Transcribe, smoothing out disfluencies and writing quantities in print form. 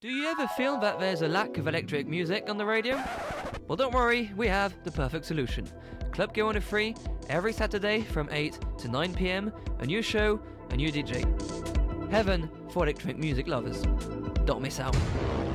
Do you ever feel that there's a lack of electric music on the radio? Well, don't worry, we have the perfect solution. Club Go on Free, every Saturday from 8 to 9 p.m, a new show, a new DJ. Heaven for electronic music lovers. Don't miss out.